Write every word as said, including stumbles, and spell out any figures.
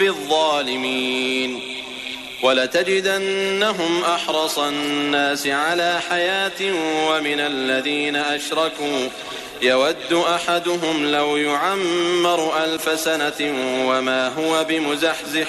بالظالمين ولتجدنهم أحرص الناس على حياة ومن الذين أشركوا يود أحدهم لو يعمر ألف سنة وما هو بمزحزح